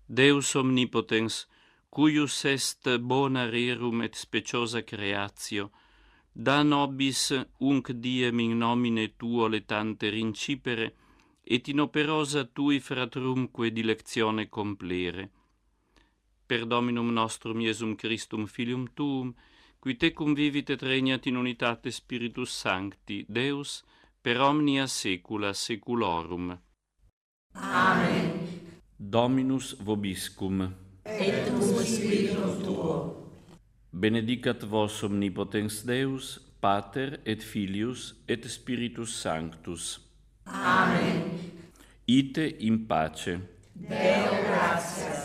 Deus omnipotens, cuius est bona rerum et speciosa creatio, da nobis unc diem in nomine tuo letante rincipere, et in operosa tui fratrumque dilectione complere. Per Dominum nostrum Iesum Christum Filium tuum, qui te convivit et regnat in unitate Spiritus Sancti, Deus, per omnia saecula saeculorum. Amen. Dominus vobiscum. Et cum spiritum tuo. Benedicat vos omnipotens Deus, Pater et Filius et Spiritus Sanctus. Amen. Ite in pace. Deo gratias.